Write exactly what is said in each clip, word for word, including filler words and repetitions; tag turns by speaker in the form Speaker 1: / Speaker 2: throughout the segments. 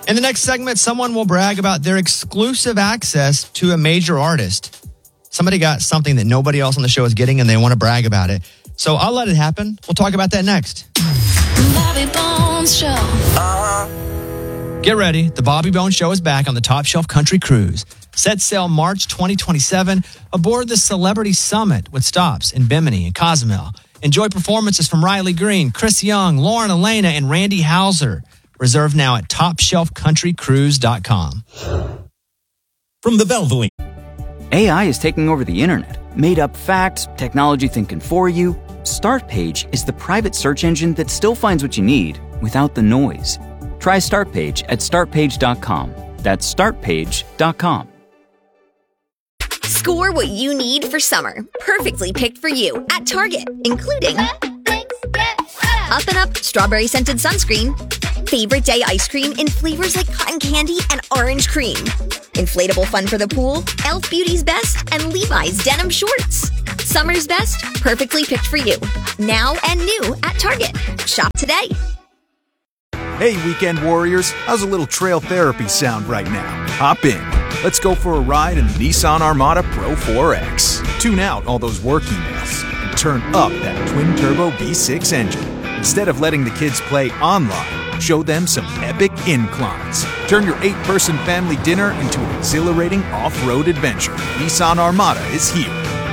Speaker 1: In the next segment, someone will brag about their exclusive access to a major artist. Somebody got something that nobody else on the show is getting, and they want to brag about it. So I'll let it happen. We'll talk about that next.
Speaker 2: Bobby Bones Show.
Speaker 1: Uh-huh. Get ready. The Bobby Bones Show is back on the Top Shelf Country Cruise. Set sail March twenty twenty-seven aboard the Celebrity Summit with stops in Bimini and Cozumel. Enjoy performances from Riley Green, Chris Young, Lauren Elena, and Randy Houser. Reserve now at top shelf country cruise dot com.
Speaker 3: From the Valvoline.
Speaker 4: A I is taking over the internet. Made up facts, technology thinking for you. Startpage is the private search engine that still finds what you need without the noise. Try Startpage at start page dot com. That's start page dot com.
Speaker 5: Score what you need for summer. Perfectly picked for you at Target, including Up and Up Strawberry Scented Sunscreen, Favorite Day Ice Cream in flavors like cotton candy and orange cream, Inflatable Fun for the Pool, e l f Beauty's Best, and Levi's Denim Shorts. Summer's best, perfectly picked for you. Now and new at Target. Shop today.
Speaker 6: Hey, weekend warriors. How's a little trail therapy sound right now? Hop in. Let's go for a ride in the Nissan Armada Pro four X. Tune out all those work emails and turn up that twin-turbo V six engine. Instead of letting the kids play online, show them some epic inclines. Turn your eight-person family dinner into an exhilarating off-road adventure. Nissan Armada is here.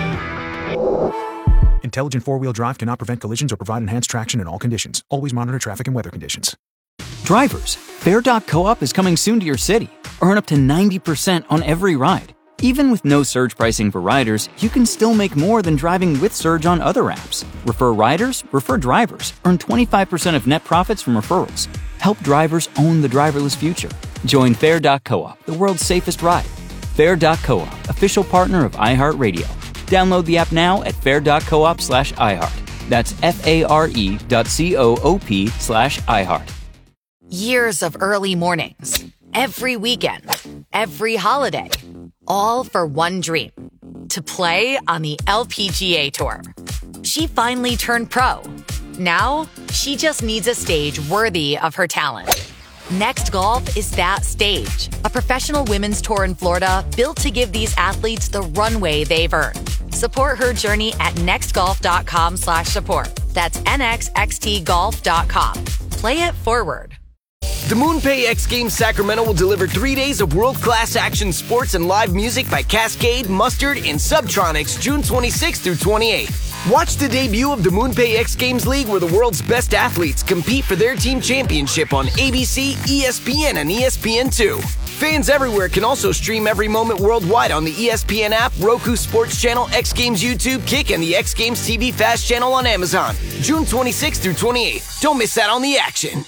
Speaker 6: Intelligent four-wheel drive cannot prevent collisions or provide enhanced traction in all conditions. Always monitor traffic and weather conditions.
Speaker 4: Drivers, Fair dot co-op is coming soon to your city. Earn up to ninety percent on every ride. Even with no surge pricing for riders, you can still make more than driving with Surge on other apps. Refer riders, refer drivers. Earn twenty-five percent of net profits from referrals. Help drivers own the driverless future. Join Fair dot co-op, the world's safest ride. Fair dot co-op, official partner of iHeartRadio. Download the app now at fair dot coop slash iHeart. That's F-A-R-E dot C-O-O-P slash iHeart.
Speaker 7: Years of early mornings, every weekend, every holiday, all for one dream, to play on the L P G A Tour. She finally turned pro. Now, she just needs a stage worthy of her talent. Next Golf is that stage, a professional women's tour in Florida built to give these athletes the runway they've earned. Support her journey at nextgolf.com slash support. That's N X X T golf dot com. Play it forward.
Speaker 8: The MoonPay X Games Sacramento will deliver three days of world-class action sports and live music by Cascade, Mustard, and Subtronics June twenty-sixth through twenty-eighth. Watch the debut of the MoonPay X Games League, where the world's best athletes compete for their team championship on A B C, E S P N, and E S P N two. Fans everywhere can also stream every moment worldwide on the E S P N app, Roku Sports Channel, X Games YouTube, Kick, and the X Games T V Fast Channel on Amazon. June twenty-sixth through twenty-eighth. Don't miss out on the action.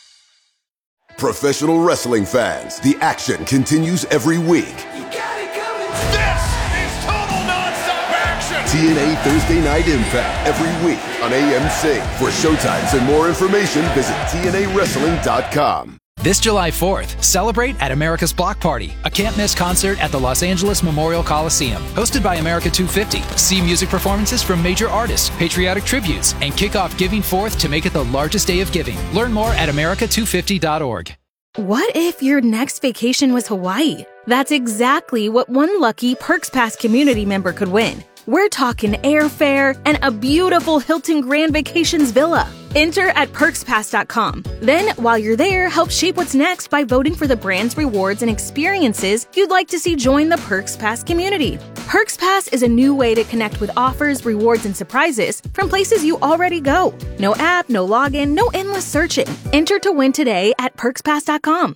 Speaker 9: Professional wrestling fans, the action continues every week.
Speaker 10: You got it coming. This is total nonstop action.
Speaker 9: T N A Thursday Night Impact every week on A M C. For showtimes and more information, visit T N A wrestling dot com.
Speaker 11: This July fourth, celebrate at America's Block Party, a can't-miss concert at the Los Angeles Memorial Coliseum. Hosted by America two fifty. See music performances from major artists, patriotic tributes, and kick off Giving Fourth to make it the largest day of giving. Learn more at america two fifty dot org.
Speaker 12: What if your next vacation was Hawaii? That's exactly what one lucky Perks Pass community member could win. We're talking airfare and a beautiful Hilton Grand Vacations villa. Enter at perks pass dot com. Then, while you're there, help shape what's next by voting for the brands, rewards, and experiences you'd like to see join the Perks Pass community. Perks Pass is a new way to connect with offers, rewards, and surprises from places you already go. No app, no login, no endless searching. Enter to win today at perks pass dot com.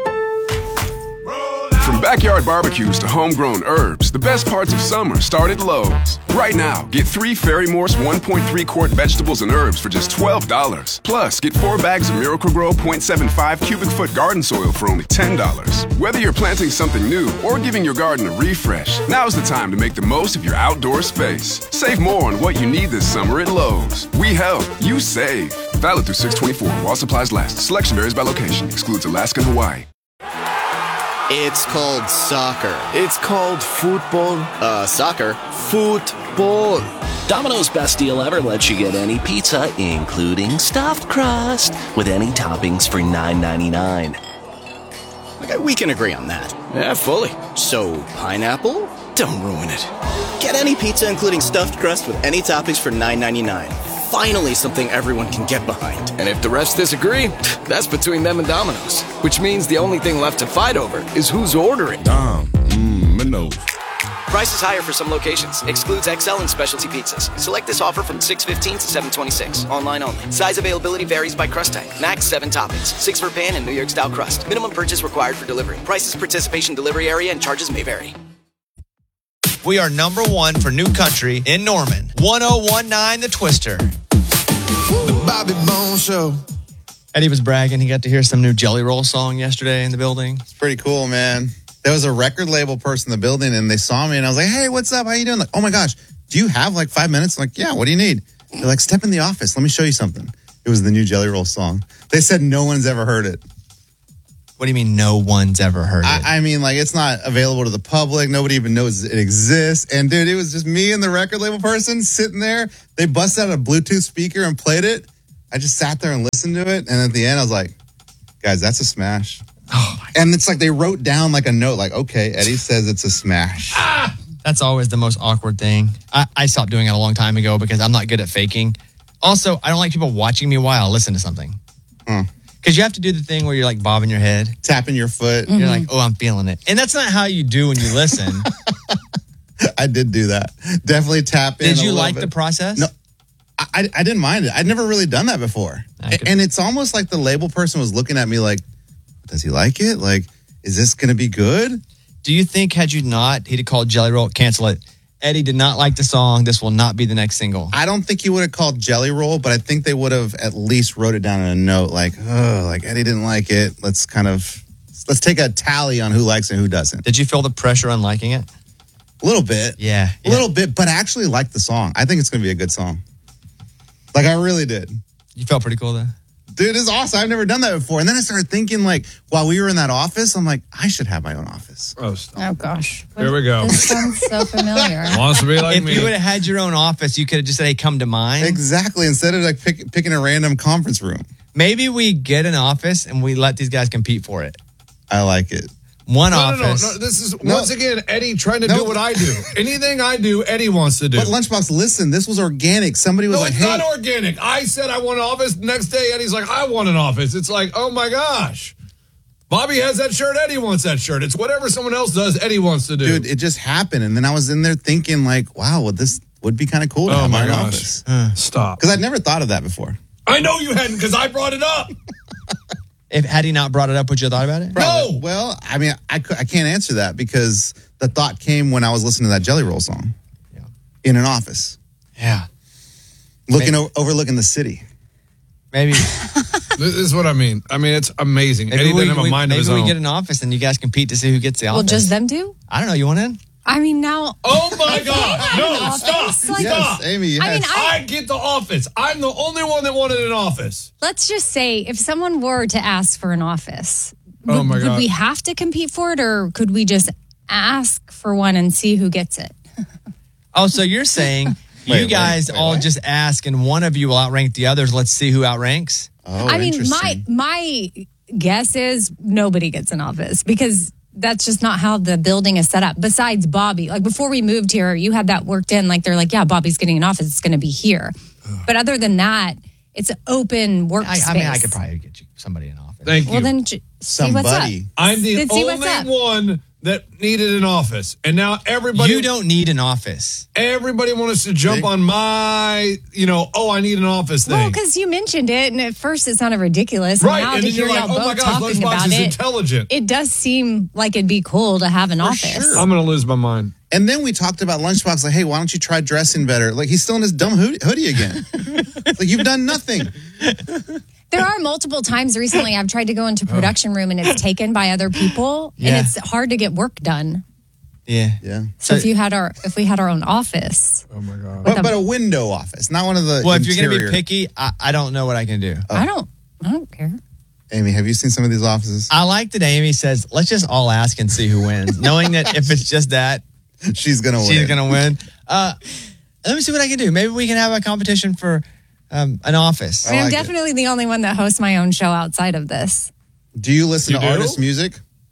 Speaker 13: From backyard barbecues to homegrown herbs, the best parts of summer start at Lowe's. Right now, get three Ferry-Morse one point three quart vegetables and herbs for just twelve dollars. Plus, get four bags of Miracle-Gro point seven five cubic foot garden soil for only ten dollars. Whether you're planting something new or giving your garden a refresh, now's the time to make the most of your outdoor space. Save more on what you need this summer at Lowe's. We help, you save. Valid through six twenty-four while supplies last. Selection varies by location. Excludes Alaska and Hawaii.
Speaker 14: It's called soccer. It's called football. Uh, soccer. Football.
Speaker 15: Domino's Best Deal Ever lets you get any pizza, including stuffed crust, with any toppings for nine ninety-nine.
Speaker 14: Okay, we can agree on that.
Speaker 8: Yeah, fully.
Speaker 14: So, pineapple? Don't ruin it. Get any pizza, including stuffed crust with any toppings for nine ninety-nine. Finally, something everyone can get behind.
Speaker 8: And if the refs disagree, that's between them and Domino's. Which means the only thing left to fight over is who's ordering.
Speaker 3: Dom, mmm, Mino's.
Speaker 16: Price is higher for some locations. Excludes X L and specialty pizzas. Select this offer from six fifteen to seven twenty-six. Online only. Size availability varies by crust type. Max seven toppings. Six for pan and New York style crust. Minimum purchase required for delivery. Prices, participation, delivery area, and charges may vary.
Speaker 1: We are number one for new country in Norman. one oh one nine The Twister.
Speaker 10: The Bobby Bones Show.
Speaker 1: Eddie was bragging. He got to hear some new Jelly Roll song yesterday in the building.
Speaker 17: It's pretty cool, man. There was a record label person in the building, and they saw me, and I was like, hey, what's up? How you doing? Like, oh, my gosh, do you have, like, five minutes? I'm like, yeah, what do you need? They're like, step in the office. Let me show you something. It was the new Jelly Roll song. They said no one's ever heard it.
Speaker 1: What do you mean no one's ever heard it?
Speaker 17: I, I mean, like, it's not available to the public. Nobody even knows it exists. And, dude, it was just me and the record label person sitting there. They busted out a Bluetooth speaker and played it. I just sat there and listened to it. And at the end, I was like, guys, that's a smash. Oh and it's like they wrote down like a note, like, okay, Eddie says it's a smash.
Speaker 1: Ah, that's always the most awkward thing. I, I stopped doing it a long time ago because I'm not good at faking. Also, I don't like people watching me while I listen to something. Because hmm. you have to do the thing where you're like bobbing your head.
Speaker 17: Tapping your foot.
Speaker 1: Mm-hmm. You're like, oh, I'm feeling it. And that's not how you do when you listen.
Speaker 17: I did do that. Definitely tap in.
Speaker 1: Did you like
Speaker 17: bit.
Speaker 1: the process?
Speaker 17: No, I, I didn't mind it. I'd never really done that before. And it's almost like the label person was looking at me like, does he like it? Like, is this going to be good?
Speaker 1: Do you think had you not, he'd have called Jelly Roll, cancel it. Eddie did not like the song. This will not be the next single.
Speaker 17: I don't think he would have called Jelly Roll, but I think they would have at least wrote it down in a note like, oh, like Eddie didn't like it. Let's kind of, let's take a tally on who likes it and who doesn't.
Speaker 1: Did you feel the pressure on liking it?
Speaker 17: A little bit.
Speaker 1: Yeah.
Speaker 17: A yeah. little bit, but I actually liked the song. I think it's going to be a good song. Like, I really did.
Speaker 1: You felt pretty cool, though?
Speaker 17: Dude, it's awesome. I've never done that before. And then I started thinking, like, while we were in that office, I'm like, I should have my own office.
Speaker 18: Oh, stop.
Speaker 19: Oh gosh.
Speaker 18: Here we go.
Speaker 19: This sounds so familiar.
Speaker 18: Wants to be like
Speaker 1: if
Speaker 18: me.
Speaker 1: If you would have had your own office, you could have just said, hey, come to mine.
Speaker 17: Exactly. Instead of like pick, picking a random conference room.
Speaker 1: Maybe we get an office and we let these guys compete for it.
Speaker 17: I like it.
Speaker 1: One
Speaker 18: no,
Speaker 1: office.
Speaker 18: No, no, no. This is,
Speaker 17: no.
Speaker 18: once again, Eddie trying to
Speaker 17: no.
Speaker 18: do what I do. Anything I do, Eddie wants to do.
Speaker 17: But Lunchbox, listen, this was organic. Somebody was
Speaker 18: no,
Speaker 17: like,
Speaker 18: it's
Speaker 17: hey.
Speaker 18: not organic. I said I want an office. Next day, Eddie's like, I want an office. It's like, oh my gosh. Bobby has that shirt. Eddie wants that shirt. It's whatever someone else does, Eddie wants to do.
Speaker 17: Dude, it just happened. And then I was in there thinking like, wow, well, this would be kind of cool to
Speaker 18: oh
Speaker 17: have
Speaker 18: my
Speaker 17: my
Speaker 18: gosh.
Speaker 17: office.
Speaker 18: Uh, stop.
Speaker 17: Because I'd never thought of that before.
Speaker 18: I know you hadn't because I brought it up.
Speaker 1: If had he not brought it up, would you have thought about it?
Speaker 17: Probably. No. Well, I mean, I, I can't answer that because the thought came when I was listening to that Jelly Roll song.
Speaker 1: Yeah.
Speaker 17: In an office.
Speaker 1: Yeah.
Speaker 17: Looking o- overlooking the city.
Speaker 1: Maybe.
Speaker 18: This is what I mean. I mean, it's amazing.
Speaker 1: Maybe
Speaker 18: Eddie
Speaker 1: we,
Speaker 18: didn't have a
Speaker 1: we,
Speaker 18: mind
Speaker 1: maybe
Speaker 18: of his
Speaker 1: we
Speaker 18: own.
Speaker 1: get an office and you guys compete to see who gets the
Speaker 19: Well,
Speaker 1: office.
Speaker 19: just them two?
Speaker 1: I don't know. You want in?
Speaker 19: I mean, now.
Speaker 18: Oh my God! No, stop!
Speaker 19: Like,
Speaker 18: stop!
Speaker 17: Yes, Amy, yes.
Speaker 19: I mean, I,
Speaker 18: I get the office. I'm the only one that wanted an office.
Speaker 19: let's just say if someone were to ask for an office,
Speaker 18: Oh
Speaker 19: would,
Speaker 18: my
Speaker 19: would
Speaker 18: God.
Speaker 19: we have to compete for it or could we just ask for one and see who gets it?
Speaker 1: Oh, so you're saying you
Speaker 17: Wait,
Speaker 1: guys
Speaker 17: wait, wait,
Speaker 1: all
Speaker 17: wait.
Speaker 1: just ask and one of you will outrank the others. Let's see who outranks.
Speaker 17: Oh,
Speaker 19: I mean, my
Speaker 17: interesting.
Speaker 19: my guess is nobody gets an office because that's just not how the building is set up. Besides Bobby, like before we moved here, you had that worked in. Like they're like, yeah, Bobby's getting an office. It's going to be here. But other than that, it's an open workspace.
Speaker 1: I, I mean, I could probably get you somebody in office.
Speaker 18: Thank you.
Speaker 19: Well, then j- see what's up.
Speaker 17: Somebody.
Speaker 18: I'm the
Speaker 19: Then see what's
Speaker 18: only
Speaker 19: up.
Speaker 18: one that needed an office, and now everybody
Speaker 1: You don't need an office.
Speaker 18: everybody wants to jump
Speaker 17: See?
Speaker 18: on my, you know, oh, I need an office thing.
Speaker 19: Well, because you mentioned it, and at first it sounded ridiculous.
Speaker 18: Right,
Speaker 19: And now
Speaker 18: and
Speaker 19: to
Speaker 18: then
Speaker 19: hear
Speaker 18: you're like,
Speaker 19: y'all
Speaker 18: oh my
Speaker 19: both
Speaker 18: gosh,
Speaker 19: talking
Speaker 18: Lunchbox
Speaker 19: about
Speaker 18: is
Speaker 19: it,
Speaker 18: intelligent.
Speaker 19: it does seem like it'd be cool to have an office.
Speaker 17: sure.
Speaker 18: I'm going to lose my mind.
Speaker 17: And then we talked about Lunchbox, like, hey, why don't you try dressing better? Like, he's still in his dumb hoodie, hoodie again. Like, you've done nothing.
Speaker 19: There are multiple times recently I've tried to go into production room and it's taken by other people,
Speaker 1: Yeah.
Speaker 19: and it's hard to get work done.
Speaker 1: Yeah.
Speaker 17: Yeah.
Speaker 19: So if you had our, if we had our own office,
Speaker 18: Oh my God.
Speaker 17: But, but a window office, not one of the
Speaker 1: Well, if you're going to
Speaker 17: interior.
Speaker 1: be picky, I, I don't know what I can do.
Speaker 19: I don't, I don't care.
Speaker 17: Amy, have you seen some of these offices?
Speaker 1: I like that Amy says, let's just all ask and see who wins, knowing that if it's just that,
Speaker 17: She's going to win.
Speaker 1: she's going to win. Uh, let me see what I can do. Maybe we can have a competition for um, an office.
Speaker 19: I mean, I'm
Speaker 17: like it.
Speaker 19: definitely the only one that hosts my own show outside of this.
Speaker 17: Do you listen
Speaker 18: You
Speaker 17: to
Speaker 18: do?
Speaker 17: artist music?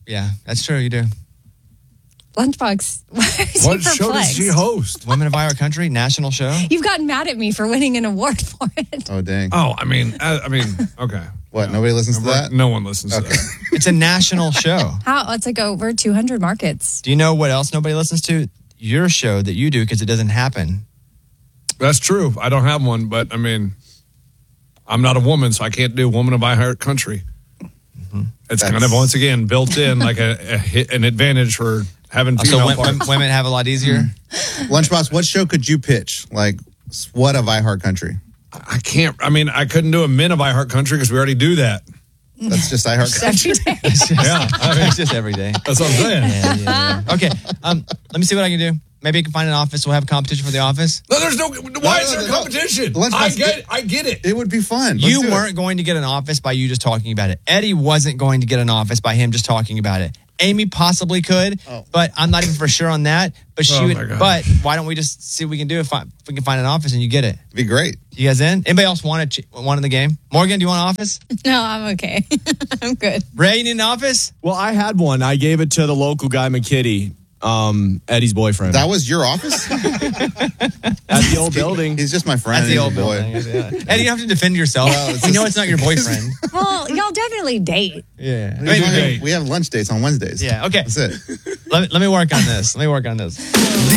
Speaker 1: Yeah, that's true. You do.
Speaker 19: Lunchbox.
Speaker 18: What show does she host?
Speaker 1: Women of Our Country, national show.
Speaker 19: You've gotten mad at me for winning an award for it.
Speaker 17: Oh, dang.
Speaker 18: Oh, I mean, I, I mean, okay.
Speaker 17: What? Nobody listens to that?
Speaker 18: No one listens
Speaker 17: okay.
Speaker 18: to that.
Speaker 1: It's a national show.
Speaker 19: How? It's like over two hundred markets.
Speaker 1: Do you know what else nobody listens to? Your show that you do because it doesn't happen.
Speaker 18: That's true. I don't have one, but I mean, I'm not a woman, so I can't do Woman of I Heart Country. Mm-hmm. It's That's... kind of, once again, built in like a, a hit, an advantage for having female
Speaker 1: oh, so
Speaker 18: parts.
Speaker 1: Women have a lot easier?
Speaker 17: Mm-hmm. Lunchbox, what show could you pitch? Like, what of I Heart Country?
Speaker 18: I can't, I mean, I couldn't do a Men of I Heart Country because we already do that.
Speaker 17: That's just I Heart Country.
Speaker 1: It's just,
Speaker 18: yeah, I mean,
Speaker 1: it's just every day.
Speaker 18: That's what I'm saying.
Speaker 1: Yeah, yeah, yeah. Okay, um, let me see what I can do. Maybe I can find an office. We'll have a competition for the office.
Speaker 18: No, there's no. Why no, is there no, competition? No. I get, I get it.
Speaker 17: It would be fun. Let's
Speaker 1: you weren't it. going to get an office by you just talking about it. Eddie wasn't going to get an office by him just talking about it. Amy possibly could, oh. but I'm not even for sure on that. But she
Speaker 18: oh
Speaker 1: would. But why don't we just see what we can do if, I, if we can find an office and you get it?
Speaker 17: It'd be great.
Speaker 1: You guys in? Anybody else want to want in the game? Morgan, do you want an office?
Speaker 19: No, I'm okay. I'm good.
Speaker 1: Ray, you need an office?
Speaker 20: Well, I had one. I gave it to the local guy, McKitty. Um, Eddie's boyfriend.
Speaker 17: That was your office?
Speaker 20: At the old building.
Speaker 17: He's just my friend.
Speaker 1: That's the old boy. Yeah. Eddie, you have to defend yourself. Well, we know it's not your boyfriend.
Speaker 19: Well, y'all definitely date.
Speaker 1: Yeah.
Speaker 17: We, have, we have lunch dates on Wednesdays.
Speaker 1: Yeah, okay.
Speaker 17: That's it.
Speaker 1: Let me, let me work on this. Let me work on this.